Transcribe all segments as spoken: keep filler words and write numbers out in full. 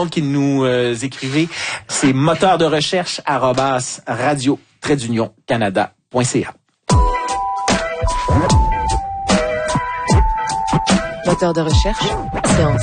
monde qui nous euh, écrivez. C'est moteur de recherche arobase radio trait d'union canada point c a. Moteur de recherche, science.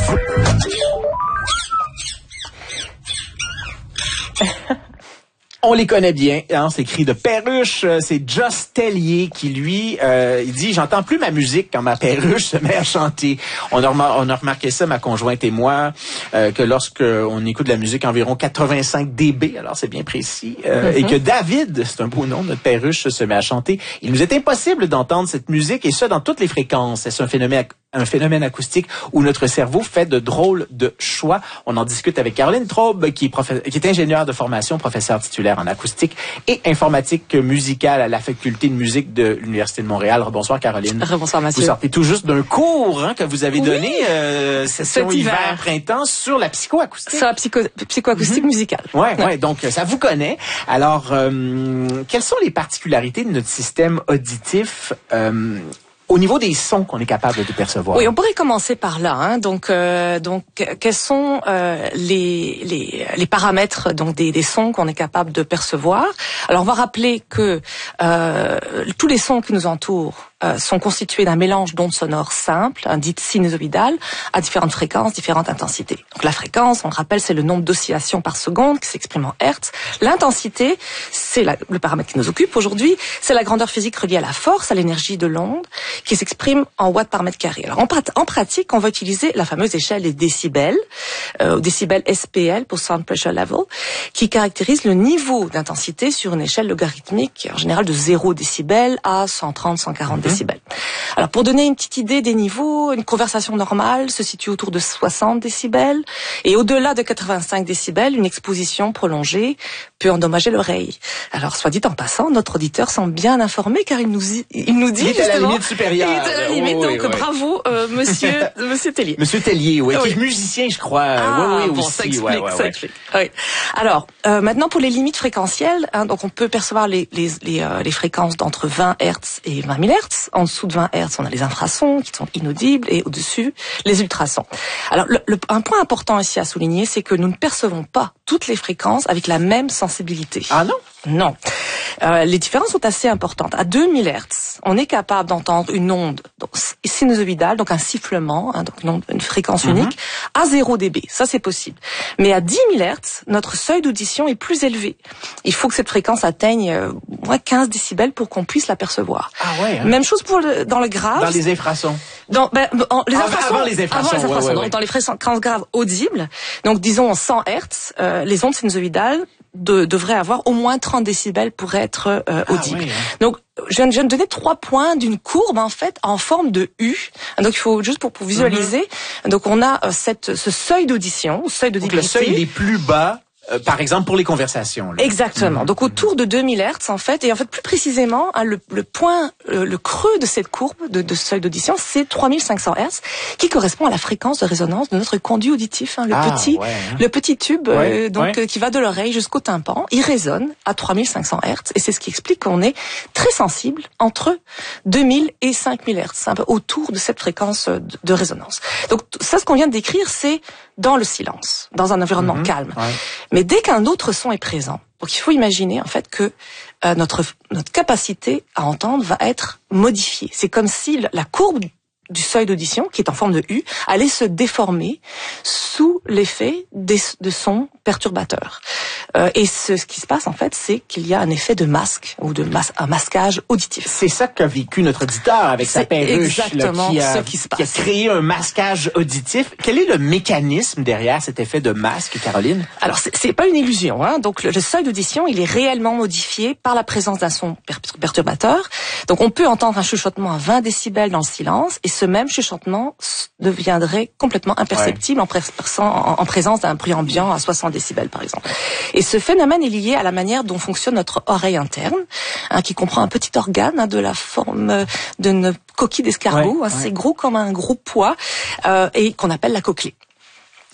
On les connaît bien, hein, c'est écrit de perruche, c'est Joss Tellier qui, lui, euh, il dit « J'entends plus ma musique quand ma perruche se met à chanter ». On a, remar- on a remarqué ça, ma conjointe et moi, euh, que lorsque on écoute de la musique environ quatre-vingt-cinq décibels, alors c'est bien précis, euh, mm-hmm. et que David, c'est un beau nom, notre perruche, se met à chanter. Il nous est impossible d'entendre cette musique, et ça dans toutes les fréquences. C'est un phénomène un phénomène acoustique où notre cerveau fait de drôles de choix. On en discute avec Caroline Traube, qui est, profe... qui est ingénieure de formation, professeure titulaire en acoustique et informatique musicale à la faculté de musique de l'Université de Montréal. Bonsoir Caroline. Bonsoir Mathieu. Vous sortez tout juste d'un cours hein, que vous avez oui. donné euh, session hiver, printemps sur la psychoacoustique. Sur la psycho... psychoacoustique mm-hmm. musicale. Ouais, ouais, ouais, donc ça vous connaît. Alors, euh, quelles sont les particularités de notre système auditif euh, au niveau des sons qu'on est capable de percevoir? Oui, on pourrait commencer par là. Hein. Donc, euh, donc, quels sont euh, les, les les paramètres donc des, des sons qu'on est capable de percevoir? Alors, on va rappeler que euh, tous les sons qui nous entourent euh, sont constitués d'un mélange d'ondes sonores simples, hein, dites sinusoïdales, à différentes fréquences, différentes intensités. Donc, la fréquence, on le rappelle, c'est le nombre d'oscillations par seconde qui s'exprime en hertz. L'intensité, c'est la, le paramètre qui nous occupe aujourd'hui, c'est la grandeur physique reliée à la force, à l'énergie de l'onde, qui s'exprime en watts par mètre carré. Alors en, prat- en pratique, on va utiliser la fameuse échelle des décibels, euh, décibels S P L pour Sound Pressure Level, qui caractérise le niveau d'intensité sur une échelle logarithmique, en général de zéro décibel à cent trente à cent quarante mmh. décibels. Alors pour donner une petite idée des niveaux, une conversation normale se situe autour de soixante décibels, et au-delà de quatre-vingt-cinq décibels, une exposition prolongée peut endommager l'oreille. Alors soit dit en passant, notre auditeur semble bien informé car il nous, il nous dit il est justement... à la limite supérieure. Il est à la limite, oui, donc oui, bravo, euh, monsieur, monsieur Tellier. Monsieur Tellier, oui, oui. qui est musicien, je crois. Ah, oui, oui, bon, aussi. ça explique, ouais, ouais, ça ouais. explique. Oui. Alors, euh, maintenant pour les limites fréquentielles, hein, donc on peut percevoir les les les, euh, les fréquences d'entre vingt hertz et vingt mille hertz. En dessous de vingt hertz, on a les infrasons qui sont inaudibles et au-dessus les ultrasons. Alors, le, le, un point important ici à souligner, c'est que nous ne percevons pas toutes les fréquences avec la même sensibilité. Ah non? Non. Euh, les différences sont assez importantes. À deux mille hertz, on est capable d'entendre une onde donc, sinusoïdale, donc un sifflement, hein, donc une, onde, une fréquence mm-hmm. unique, à zéro décibel. Ça, c'est possible. Mais à dix mille hertz, notre seuil d'audition est plus élevé. Il faut que cette fréquence atteigne euh, moins quinze décibels pour qu'on puisse l'apercevoir. Ah ouais, hein? Même chose pour le, dans le grave. Dans les infrasons. Dans, ben, en, les avant, infrasons. Avant les infrasons. Avant les infrasons. Ouais, ouais, donc, ouais. dans les fréquences graves audibles, donc disons cent hertz, euh, les ondes sinusoïdales de, devraient avoir au moins trente décibels pour être euh, audibles. Ah, oui, hein. Donc, je viens, je viens de donner trois points d'une courbe en fait en forme de U. Donc, il faut juste pour, pour visualiser. Mm-hmm. Donc, on a euh, cette, ce seuil d'audition, seuil d'audibilité. Donc, le seuil il est plus bas. Euh, par exemple, pour les conversations. Là. Exactement. Mmh. Donc, autour de deux mille hertz, en fait, et en fait, plus précisément, hein, le, le point, le, le creux de cette courbe de, de seuil d'audition, c'est trois mille cinq cents hertz, qui correspond à la fréquence de résonance de notre conduit auditif, hein, le ah, petit, ouais, hein. le petit tube, ouais, euh, donc ouais. euh, qui va de l'oreille jusqu'au tympan. Il résonne à trois mille cinq cents hertz, et c'est ce qui explique qu'on est très sensible entre deux mille et cinq mille hertz, un peu autour de cette fréquence de, de résonance. Donc, ça, ce qu'on vient de décrire, c'est dans le silence, dans un environnement mmh, calme. Ouais. Mais dès qu'un autre son est présent, donc il faut imaginer en fait que euh, notre notre capacité à entendre va être modifiée. C'est comme si la courbe du seuil d'audition, qui est en forme de U, allait se déformer sous l'effet des, de sons perturbateurs. Euh, et ce, ce qui se passe en fait, c'est qu'il y a un effet de masque ou de mas- un masquage auditif. C'est ça qu'a vécu notre auditeur avec c'est sa perruche, exactement là, qui, a, ce qui, se passe. qui a créé un masquage auditif. Quel est le mécanisme derrière cet effet de masque, Caroline? Alors c'est, c'est pas une illusion, hein. Donc le, le seuil d'audition, il est réellement modifié par la présence d'un son per- perturbateur. Donc on peut entendre un chuchotement à vingt décibels dans le silence, et ce même chuchotement deviendrait complètement imperceptible ouais. en, pré- en, en présence d'un bruit ambiant à soixante décibels, par exemple. Et ce phénomène est lié à la manière dont fonctionne notre oreille interne, hein, qui comprend un petit organe hein, de la forme d'une coquille d'escargot, ouais, assez ouais. gros comme un gros pois, euh, et qu'on appelle la cochlée.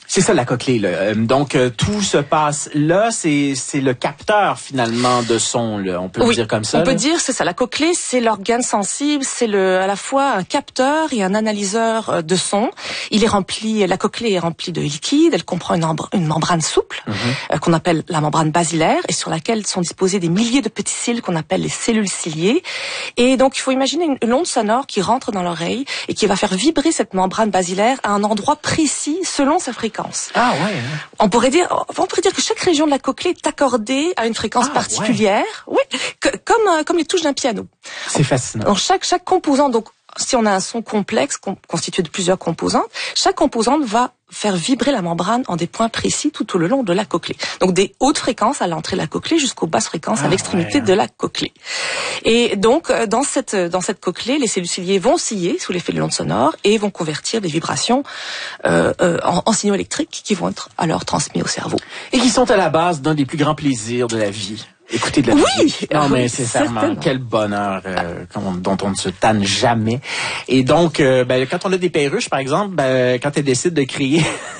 C'est ça la cochlée, là. Donc euh, tout se passe là, c'est c'est le capteur finalement de son, là. On peut oui, le dire comme ça. On là. peut dire c'est ça. La cochlée, c'est l'organe sensible, c'est le à la fois un capteur et un analyseur de son. Il est rempli, la cochlée est remplie de liquide. Elle comprend une, embr- une membrane souple mm-hmm. euh, qu'on appelle la membrane basilaire et sur laquelle sont disposés des milliers de petits cils qu'on appelle les cellules ciliées. Et donc il faut imaginer une, une onde sonore qui rentre dans l'oreille et qui va faire vibrer cette membrane basilaire à un endroit précis selon sa fréquence. Ah ouais. On pourrait dire, on pourrait dire que chaque région de la cochlée est accordée à une fréquence ah, particulière, ouais. oui, que, comme comme les touches d'un piano. C'est fascinant. Donc chaque chaque composant, donc si on a un son complexe constitué de plusieurs composantes, chaque composante va faire vibrer la membrane en des points précis tout au long de la cochlée. Donc des hautes fréquences à l'entrée de la cochlée jusqu'aux basses fréquences ah, à l'extrémité ouais. de la cochlée. Et donc dans cette dans cette cochlée, les cellules ciliées vont osciller sous l'effet de l'onde sonore et vont convertir des vibrations euh, euh, en, en signaux électriques qui vont être alors transmis au cerveau. Et qui sont à la base d'un des plus grands plaisirs de la vie. Écouter de la oui, musique. Non, oui, mais sincèrement, quel bonheur euh, dont on ne se tanne jamais. Et donc, euh, ben, quand on a des perruches, par exemple, ben, quand elles décident de crier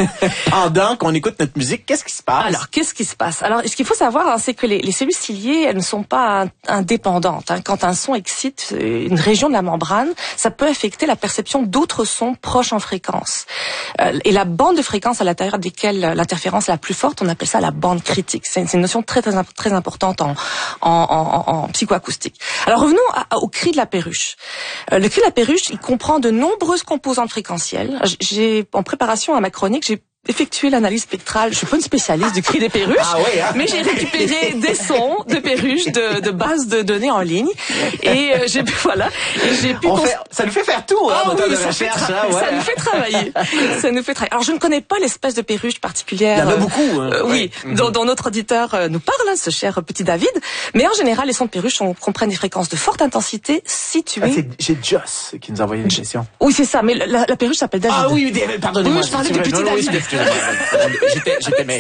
pendant qu'on écoute notre musique, qu'est-ce qui se passe? Alors, qu'est-ce qui se passe? Alors, ce qu'il faut savoir, hein, c'est que les, les cellules ciliées, elles ne sont pas indépendantes. Hein. Quand un son excite une région de la membrane, ça peut affecter la perception d'autres sons proches en fréquence. Euh, et la bande de fréquences à l'intérieur desquelles l'interférence est la plus forte, on appelle ça la bande critique. C'est, c'est une notion très, très, très importante En, en, en, en psychoacoustique. Alors revenons à, au cri de la perruche. Euh, le cri de la perruche, il comprend de nombreuses composantes fréquentielles. J'ai en préparation à ma chronique, j'ai effectué l'analyse spectrale. Je suis pas une spécialiste du cri des perruches, ah oui, hein? mais j'ai récupéré des sons de perruches de, de bases de données en ligne et euh, j'ai voilà, et j'ai pu On fait, ça nous fait faire tout, hein, oh, moteur oui, de ça recherche, tra- hein, ouais. ça nous fait travailler. ça nous fait travailler. Alors je ne connais pas l'espèce de perruche particulière. Il y en a beaucoup, hein. Euh, oui, ouais. dont, dont notre auditeur euh, nous parle, hein, ce cher petit David. Mais en général, les sons de perruche on comprennent des fréquences de forte intensité situées. Ah, c'est, j'ai Joss qui nous a envoyé une question. Oui, c'est ça. Mais la, la perruche s'appelle David. Ah oui, pardonnez-moi. Oui, je parlais du petit David. J'étais, j'étais mais...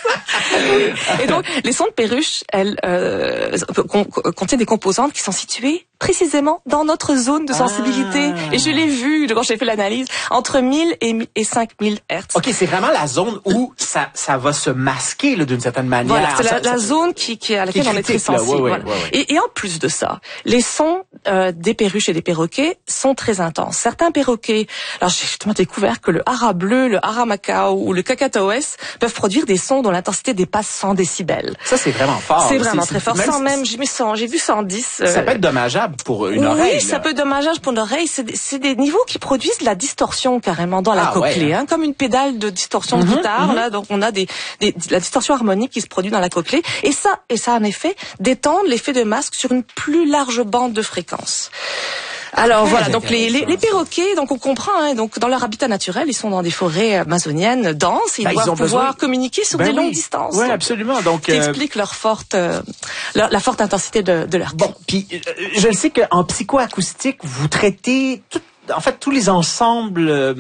Et donc, les sons de perruche, elles euh, contiennent des composantes qui sont situées précisément dans notre zone de sensibilité. Ah. Et je l'ai vu quand j'ai fait l'analyse, entre mille et cinq mille hertz. OK, c'est vraiment la zone où ça ça va se masquer là, d'une certaine manière. Voilà, c'est ça, la, la ça, zone qui, qui à laquelle qui on est très sensible. Ouais, ouais, voilà. ouais, ouais. Et, et en plus de ça, les sons euh, des perruches et des perroquets sont très intenses. Certains perroquets, alors j'ai justement découvert que le hara bleu, le hara macao ou le cacatoès peuvent produire des sons dont l'intensité dépasse cent décibels. Ça, c'est vraiment fort. C'est vraiment c'est, très fort. Même, même j'ai, cent, j'ai vu cent dix. Euh... Ça peut être dommageable pour une oui, oreille. Oui, ça peut être dommageable pour l'oreille. C'est des, c'est des niveaux qui produisent de la distorsion carrément dans la ah, cochlée, ouais, hein. Hein, comme une pédale de distorsion mm-hmm, de guitare. Mm-hmm. Là, donc on a des, des, la distorsion harmonique qui se produit dans la cochlée. Et ça, et ça en effet, détend l'effet de masque sur une plus large bande de fréquences. Alors ah, voilà, donc les, les, les perroquets, donc on comprend, hein, donc dans leur habitat naturel, ils sont dans des forêts amazoniennes denses, ils bah, doivent ils pouvoir besoin... communiquer sur ben des oui. longues distances. Oui, absolument. Donc, qui euh... explique leur forte, euh, leur, la forte intensité de, de leur. Bon, puis euh, je sais qu'en psychoacoustique, vous traitez tout. En fait, tous les ensembles, euh,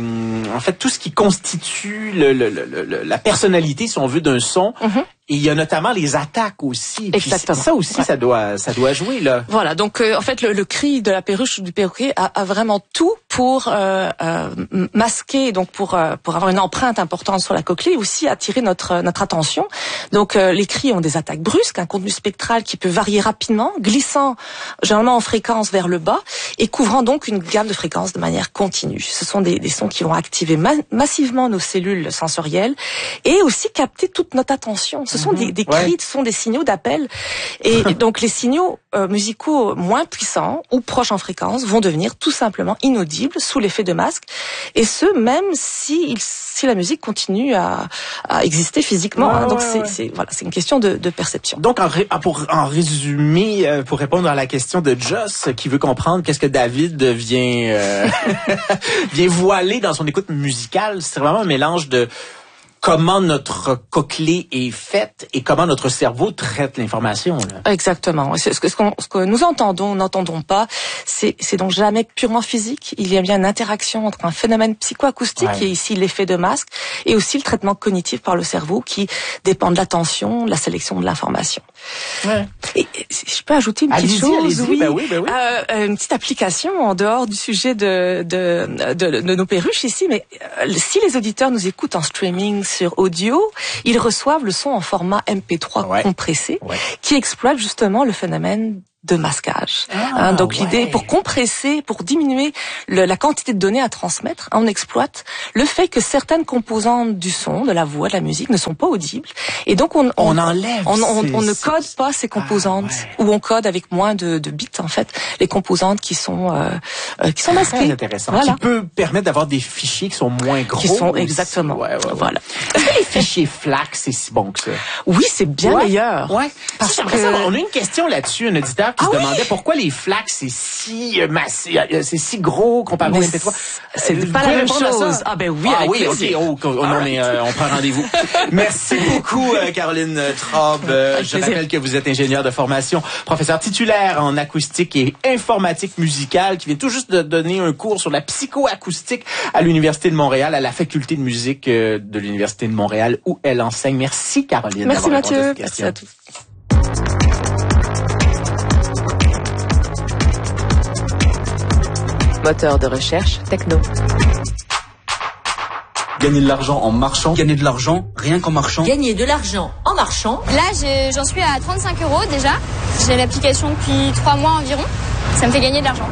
en fait, tout ce qui constitue le, le, le, le, la personnalité, si on veut, d'un son. Mm-hmm. Et il y a notamment les attaques aussi. Exactement. Puis ça aussi, ouais. ça doit, ça doit jouer là. Voilà. Donc, euh, en fait, le, le cri de la perruche ou du perroquet a, a vraiment tout pour euh, euh, masquer, donc pour euh, pour avoir une empreinte importante sur la cochlée, et aussi attirer notre notre attention. Donc, euh, les cris ont des attaques brusques, un contenu spectral qui peut varier rapidement, glissant généralement en fréquence vers le bas et couvrant donc une gamme de fréquences de manière continue. Ce sont des, des sons qui vont activer ma- massivement nos cellules sensorielles et aussi capter toute notre attention. Ce sont des, des cris, ouais. ce sont des signaux d'appel. Et donc les signaux euh, musicaux moins puissants ou proches en fréquence vont devenir tout simplement inaudibles sous l'effet de masque. Et ce, même si, si la musique continue à, à exister physiquement. Ouais, hein. Donc ouais, c'est, ouais. c'est, voilà, c'est une question de, de perception. Donc en, ré, pour, en résumé, euh, pour répondre à la question de Joss, qui veut comprendre qu'est-ce que David vient, euh, vient voiler dans son écoute musicale, c'est vraiment un mélange de comment notre cochlée est faite et comment notre cerveau traite l'information. Là. Exactement. Ce que, ce, qu'on, ce que nous entendons, n'entendons pas, c'est, c'est donc jamais purement physique. Il y a bien une interaction entre un phénomène psychoacoustique, ouais. qui est ici l'effet de masque, et aussi le traitement cognitif par le cerveau qui dépend de l'attention, de la sélection de l'information. Ouais. Et, et je peux ajouter une petite allez-y, chose, allez-y. oui, ben oui, ben oui. Euh, une petite application en dehors du sujet de de, de, de nos perruches ici, mais euh, si les auditeurs nous écoutent en streaming sur audio, ils reçoivent le son en format M P trois ouais. compressé, ouais. qui exploite justement le phénomène de masquage. Ah, hein, donc ouais. l'idée, pour compresser, pour diminuer le, la quantité de données à transmettre, hein, on exploite le fait que certaines composantes du son, de la voix, de la musique, ne sont pas audibles. Et donc on, on, on enlève. On, on, on ne code pas ces composantes, ah, ouais. ou on code avec moins de, de bits en fait les composantes qui sont euh, euh, qui sont masquées. Très intéressant. Voilà. Qui peut permettre d'avoir des fichiers qui sont moins gros. Qui sont exactement. Ouais, ouais, ouais. Voilà. Est-ce que les fichiers F L A C c'est si bon que ça? Oui, c'est bien ouais. meilleur. Ouais. Parce Parce que que... on a une question là-dessus, un auditeur qui ah, se demandait oui? pourquoi les F L A C c'est si euh, massif, c'est si gros comparé au M P trois. C'est euh, pas la même chose. Ah ben oui, ah, avec oui, plaisir. OK, oh, on, on, est, euh, on prend rendez-vous. Merci beaucoup euh, Caroline Traub. Euh, je rappelle que vous êtes ingénieure de formation, professeur titulaire en acoustique et informatique musicale, qui vient tout juste de donner un cours sur la psychoacoustique à l'Université de Montréal, à la faculté de musique euh, de l'Université de Montréal, où elle enseigne. Merci Caroline. Merci Mathieu. Merci à tous. Moteur de recherche techno. Gagner de l'argent en marchant. Gagner de l'argent rien qu'en marchant. Gagner de l'argent en marchant. Là, j'en suis à trente-cinq euros déjà. J'ai l'application depuis trois mois environ. Ça me fait gagner de l'argent.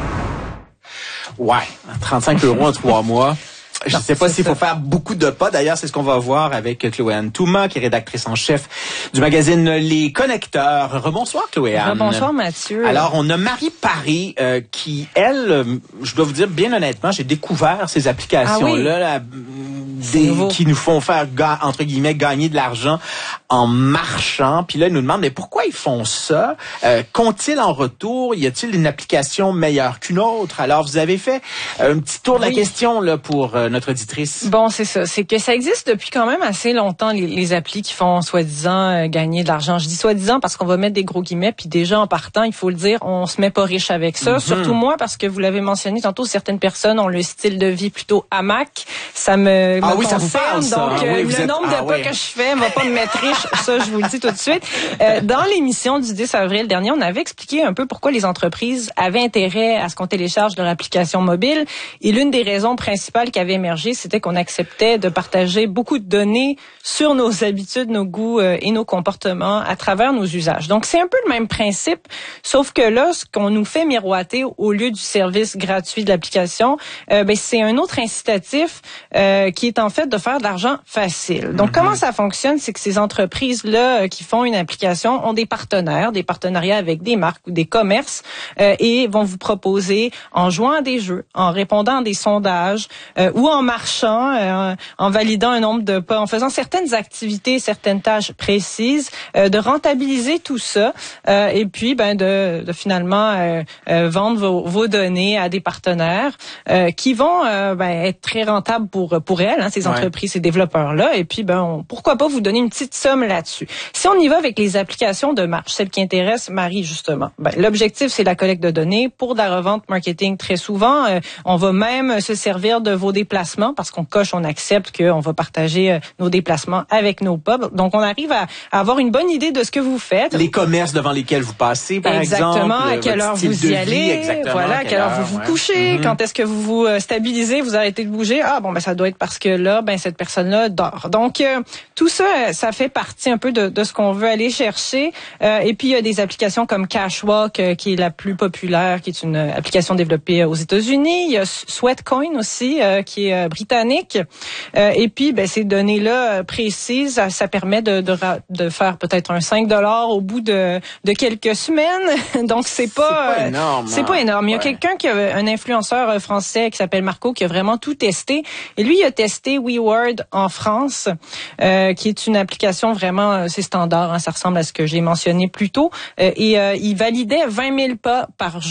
Ouais, trente-cinq euros en trois mois. Je ne sais pas s'il faut faire beaucoup de pas. D'ailleurs, c'est ce qu'on va voir avec Chloé-Anne Touma, qui est rédactrice en chef du magazine Les Connecteurs. Rebonsoir, Chloé-Anne. Rebonsoir, Mathieu. Alors, on a Marie Paré, euh, qui, elle, je dois vous dire, bien honnêtement, j'ai découvert ces applications-là, ah oui. là, des, qui nous font faire, entre guillemets, gagner de l'argent en marchant. Puis là, ils nous demandent, mais pourquoi ils font ça? Euh, qu'ont-ils en retour? Y a-t-il une application meilleure qu'une autre? Alors, vous avez fait un petit tour de la oui. question là pour euh, notre auditrice. Bon, c'est ça. C'est que ça existe depuis quand même assez longtemps, les, les applis qui font soi-disant euh, gagner de l'argent. Je dis soi-disant parce qu'on va mettre des gros guillemets, puis déjà en partant, il faut le dire, on se met pas riche avec ça. Mm-hmm. Surtout moi, parce que vous l'avez mentionné tantôt, certaines personnes ont le style de vie plutôt hamac. Ça me, ah me oui, concerne, ça vous parle, ça. Donc, ah, euh, oui, le êtes... nombre ah, de pas oui. que je fais va pas me mettre riche. Ça, je vous le dis tout de suite. Euh, dans l'émission du dix avril dernier, on avait expliqué un peu pourquoi les entreprises avaient intérêt à ce qu'on télécharge leur application mobile. Et l'une des raisons principales qui avait émergé, c'était qu'on acceptait de partager beaucoup de données sur nos habitudes, nos goûts euh, et nos comportements à travers nos usages. Donc, c'est un peu le même principe, sauf que là, ce qu'on nous fait miroiter au lieu du service gratuit de l'application, euh, ben, c'est un autre incitatif euh, qui est en fait de faire de l'argent facile. Donc, mm-hmm. comment ça fonctionne? C'est que ces entreprises-là euh, qui font une application ont des partenaires, des partenariats avec des marques ou des commerces euh, et vont vous proposer, en jouant à des jeux, en répondant à des sondages euh, ou en marchant, euh, en validant un nombre de pas, en faisant certaines activités, certaines tâches précises, euh, de rentabiliser tout ça euh, et puis ben de, de finalement euh, euh, vendre vos, vos données à des partenaires euh, qui vont euh, ben, être très rentables pour pour elles, hein, ces entreprises, ouais. ces développeurs-là. Et puis ben on, pourquoi pas vous donner une petite somme là-dessus. Si on y va avec les applications de marche, celles qui intéressent Marie justement, ben, l'objectif c'est la collecte de données pour de la revente marketing. Très souvent, euh, on va même se servir de vos déplacements parce qu'on coche, on accepte qu'on va partager euh, nos déplacements avec nos pubs. Donc on arrive à, à avoir une bonne idée de ce que vous faites. Les commerces devant lesquels vous passez, par exactement, exemple. Exactement. À quelle heure vous y allez. Voilà. À quelle heure vous vous couchez. Mm-hmm. Quand est-ce que vous vous stabilisez, vous arrêtez de bouger. Ah bon, ben ça doit être parce que là, ben cette personne-là dort. Donc euh, tout ça, ça fait partie un peu de, de ce qu'on veut aller chercher. Euh, et puis il y a des applications comme Cashwalk euh, qui est la plus populaire, qui est une application développée aux États-Unis. Il y a Sweatcoin aussi euh, qui est euh, britannique. Euh, et puis ben ces données-là euh, précises, ça, ça permet de, de de faire peut-être un cinq dollars au bout de de quelques semaines. Donc c'est pas c'est pas énorme. C'est pas énorme. Il y a ouais. quelqu'un qui a un influenceur français qui s'appelle Marco qui a vraiment tout testé. Et lui il a testé WeWord en France, euh, qui est une application vraiment c'est standard. Hein, ça ressemble à ce que j'ai mentionné plus tôt. Euh, et euh, il validait vingt mille pas par jour.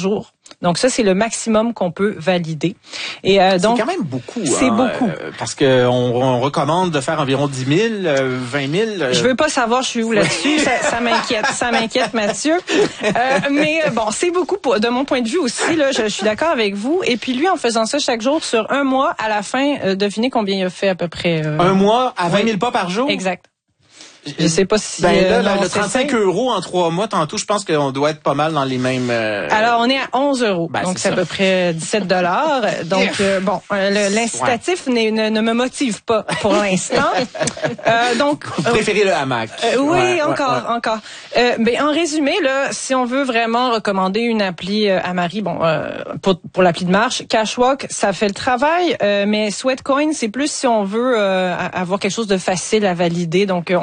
Donc ça, c'est le maximum qu'on peut valider. Et euh, donc c'est quand même beaucoup. C'est hein, beaucoup. Euh, parce que on, on recommande de faire environ dix mille, euh, vingt mille. Euh... Je veux pas savoir je suis où là-dessus. ça, ça m'inquiète, ça m'inquiète, Mathieu. Euh, mais bon, c'est beaucoup pour, de mon point de vue aussi. Là, je, je suis d'accord avec vous. Et puis lui, en faisant ça chaque jour sur un mois, à la fin, euh, devinez combien il a fait à peu près. Euh... Un mois à vingt mille pas par jour. Exact. Je sais pas si... Ben là, euh, là non, le trente-cinq euros en trois mois, tantôt, je pense qu'on doit être pas mal dans les mêmes... Euh... Alors, on est à onze euros. Ben, donc, c'est c'est à peu près dix-sept dollars. Donc, euh, bon, euh, le, l'incitatif ouais. ne, ne me motive pas pour l'instant. euh, donc, Vous préférez le hamac? Euh, oui, ouais, encore, ouais, ouais. encore. Euh, ben, en résumé, là, si on veut vraiment recommander une appli euh, à Marie, bon, euh, pour, pour l'appli de marche, Cashwalk, ça fait le travail, euh, mais Sweatcoin, c'est plus si on veut euh, avoir quelque chose de facile à valider. Donc,